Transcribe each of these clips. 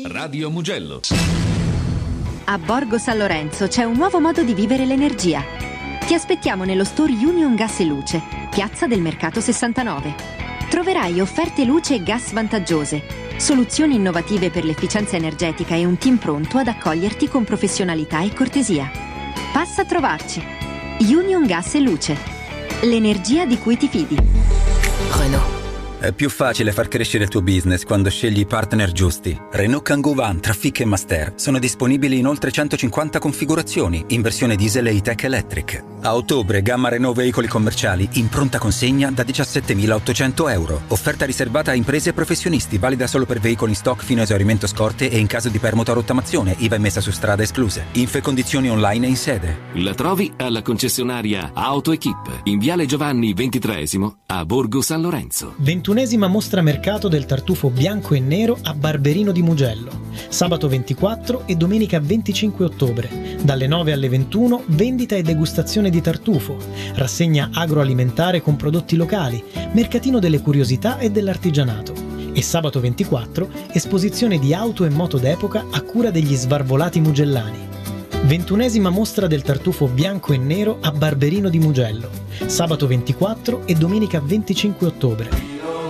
Radio Mugello. A Borgo San Lorenzo c'è un nuovo modo di vivere l'energia. Ti aspettiamo nello store Union Gas e Luce, Piazza del Mercato 69. Troverai offerte luce e gas vantaggiose, soluzioni innovative per l'efficienza energetica e un team pronto ad accoglierti con professionalità e cortesia. Passa a trovarci. Union Gas e Luce. L'energia di cui ti fidi. Renault. È più facile far crescere il tuo business quando scegli i partner giusti. Renault Kangoo Van, Trafic e Master sono disponibili in oltre 150 configurazioni, in versione diesel e E-Tech Electric. A ottobre, gamma Renault veicoli commerciali in pronta consegna da 17.800 euro. Offerta riservata a imprese e professionisti, valida solo per veicoli in stock fino a esaurimento scorte e in caso di permuta o rottamazione, IVA emessa su strada escluse. Info e condizioni online e in sede. La trovi alla concessionaria AutoEquip, in Viale Giovanni XXIII a Borgo San Lorenzo. 21esima mostra mercato del tartufo bianco e nero a Barberino di Mugello. Sabato 24 e domenica 25 ottobre. Dalle 9 alle 21 vendita e degustazione di tartufo, rassegna agroalimentare con prodotti locali, mercatino delle curiosità e dell'artigianato. E sabato 24 esposizione di auto e moto d'epoca a cura degli Svarvolati Mugellani. 21esima mostra del tartufo bianco e nero a Barberino di Mugello. Sabato 24 e domenica 25 ottobre.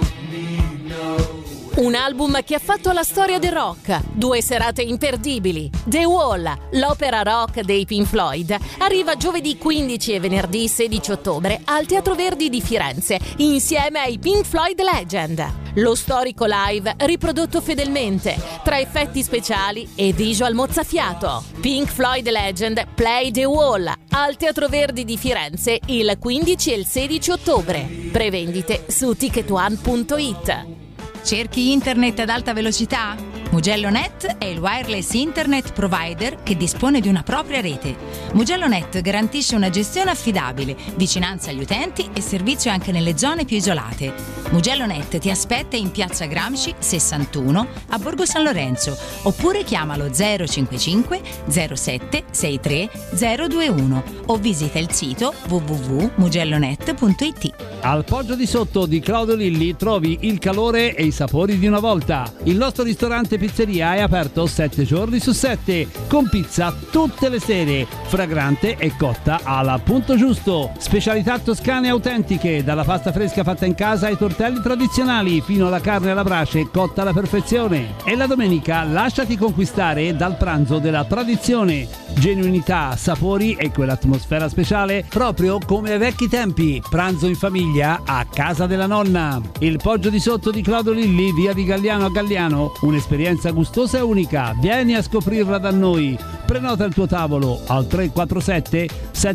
Un album che ha fatto la storia del rock. 2 serate imperdibili. The Wall, l'opera rock dei Pink Floyd, arriva giovedì 15 e venerdì 16 ottobre al Teatro Verdi di Firenze, insieme ai Pink Floyd Legend. Lo storico live riprodotto fedelmente, tra effetti speciali e visual mozzafiato. Pink Floyd Legend Play The Wall al Teatro Verdi di Firenze il 15 e il 16 ottobre. Prevendite su ticketone.it. Cerchi internet ad alta velocità? MugelloNet è il wireless internet provider che dispone di una propria rete. MugelloNet garantisce una gestione affidabile, vicinanza agli utenti e servizio anche nelle zone più isolate. MugelloNet ti aspetta in Piazza Gramsci 61 a Borgo San Lorenzo oppure chiamalo 055 07 63 021 o visita il sito www.mugellonet.it. Al Poggio di Sotto di Claudio Lilli trovi il calore e i sapori di una volta. Il nostro ristorante pizzeria è aperto 7 giorni su 7 con pizza tutte le sere, fragrante e cotta al punto giusto. Specialità toscane autentiche, dalla pasta fresca fatta in casa ai tortelli tradizionali fino alla carne alla brace cotta alla perfezione. E la domenica lasciati conquistare dal pranzo della tradizione. Genuinità, sapori e quell'atmosfera speciale proprio come ai vecchi tempi. Pranzo in famiglia a casa della nonna. Il Poggio di Sotto di Claudio Lilli, via di Galliano a Galliano, un'esperienza gustosa e unica. Vieni a scoprirla da noi. Prenota il tuo tavolo al 347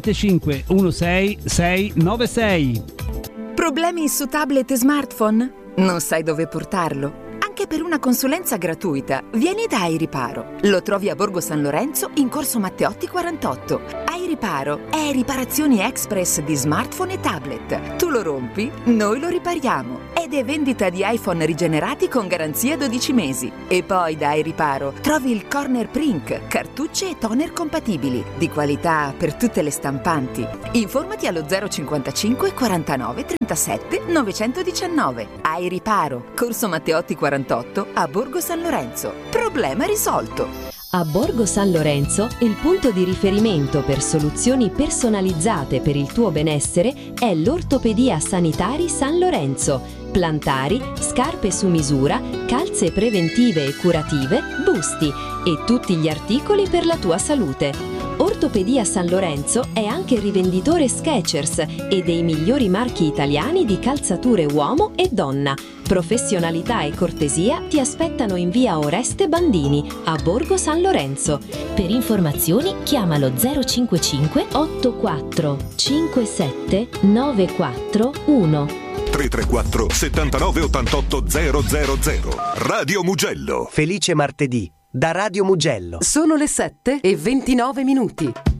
7516 696. Problemi su tablet e smartphone? Non sai dove portarlo? Anche per una consulenza gratuita, vieni da iRiparo. Lo trovi a Borgo San Lorenzo in corso Matteotti 48. iRiparo è riparazioni express di smartphone e tablet. Tu lo rompi, noi lo ripariamo. Ed è vendita di iPhone rigenerati con garanzia 12 mesi. E poi da iRiparo trovi il Corner Print, cartucce e toner compatibili, di qualità per tutte le stampanti. Informati allo 055 49 37 919. iRiparo, corso Matteotti 48 a Borgo San Lorenzo. Problema risolto. A Borgo San Lorenzo, il punto di riferimento per soluzioni personalizzate per il tuo benessere è l'Ortopedia Sanitari San Lorenzo. Plantari, scarpe su misura, calze preventive e curative, busti e tutti gli articoli per la tua salute. Ortopedia San Lorenzo è anche rivenditore Skechers e dei migliori marchi italiani di calzature uomo e donna. Professionalità e cortesia ti aspettano in via Oreste Bandini, a Borgo San Lorenzo. Per informazioni chiamalo 055 84 57 941. 334 79 88 000. Radio Mugello. Felice martedì da Radio Mugello. Sono le 7:29.